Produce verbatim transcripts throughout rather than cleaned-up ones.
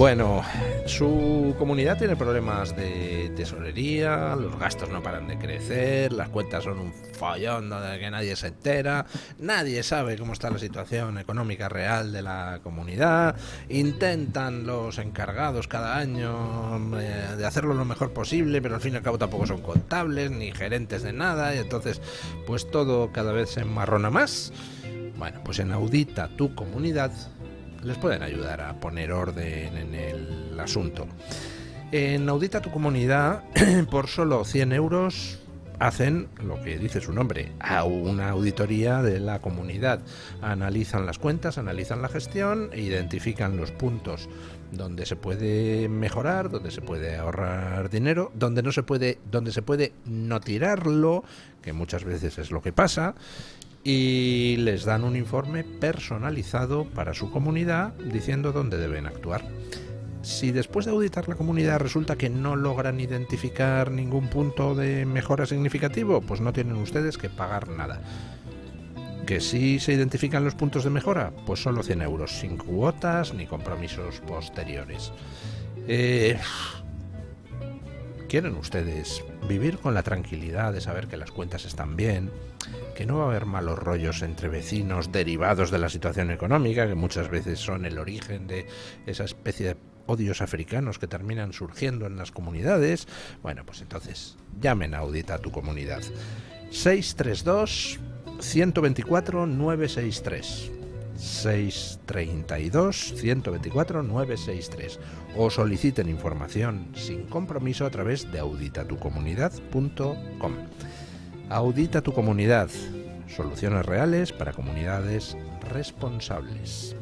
Bueno, su comunidad tiene problemas de tesorería, los gastos no paran de crecer, las cuentas son un follón de que nadie se entera, nadie sabe cómo está la situación económica real de la comunidad, intentan los encargados cada año eh, de hacerlo lo mejor posible, pero al fin y al cabo tampoco son contables ni gerentes de nada, y entonces pues todo cada vez se enmarrona más. Bueno, pues en Audita tu Comunidad les pueden ayudar a poner orden en el asunto. En Audita tu Comunidad, por solo cien euros, hacen lo que dice su nombre, a una auditoría de la comunidad. Analizan las cuentas, analizan la gestión e identifican los puntos donde se puede mejorar, donde se puede ahorrar dinero, donde no se puede, donde se puede no tirarlo, que muchas veces es lo que pasa. Y les dan un informe personalizado para su comunidad diciendo dónde deben actuar. Si después de auditar la comunidad resulta que no logran identificar ningún punto de mejora significativo, pues no tienen ustedes que pagar nada. Que si se identifican los puntos de mejora, pues solo cien euros, sin cuotas ni compromisos posteriores. Eh... ¿Quieren ustedes vivir con la tranquilidad de saber que las cuentas están bien, que no va a haber malos rollos entre vecinos derivados de la situación económica, que muchas veces son el origen de esa especie de odios africanos que terminan surgiendo en las comunidades? Bueno, pues entonces llamen a Audita tu Comunidad. seis tres dos, uno dos cuatro, nueve seis tres. seis tres dos, uno dos cuatro, nueve seis tres o soliciten información sin compromiso a través de audita tu comunidad punto com. Audita tu Comunidad, soluciones reales para comunidades responsables.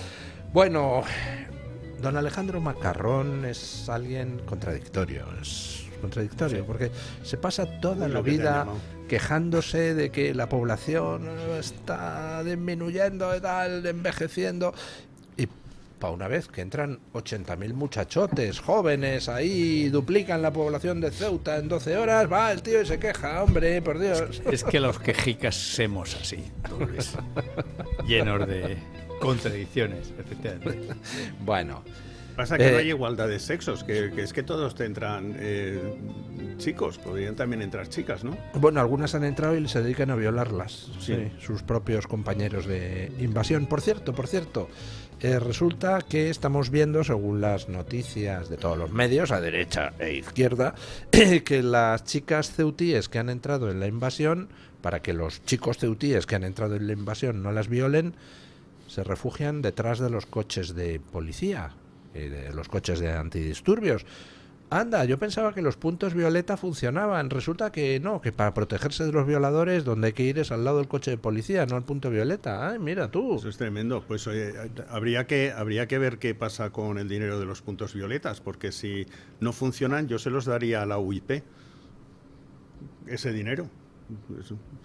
Bueno, don Alejandro Macarrón es alguien contradictorio, es contradictorio, sí, porque se pasa toda la vida quejándose de que la población está disminuyendo y tal, envejeciendo, y para una vez que entran ochenta mil muchachotes jóvenes ahí, duplican la población de Ceuta en doce horas, va el tío y se queja, hombre, por Dios. Es que los quejicas somos así, Luis, llenos de contradicciones, efectivamente. Bueno, pasa que eh, no hay igualdad de sexos, que, que es que todos te entran eh, chicos, podrían también entrar chicas, ¿no? Bueno, algunas han entrado y se dedican a violarlas, sí. Sí, sus propios compañeros de invasión. Por cierto, por cierto, eh, resulta que estamos viendo, según las noticias de todos los medios, a derecha e izquierda, que las chicas ceutíes que han entrado en la invasión, para que los chicos ceutíes que han entrado en la invasión no las violen, se refugian detrás de los coches de policía, de los coches de antidisturbios. Anda, yo pensaba que los puntos violeta funcionaban. Resulta que no, que para protegerse de los violadores donde hay que ir es al lado del coche de policía, no al punto violeta. Ay, mira tú. Eso es tremendo. Pues oye, habría que habría que ver qué pasa con el dinero de los puntos violetas, porque si no funcionan yo se los daría a la U I P, ese dinero.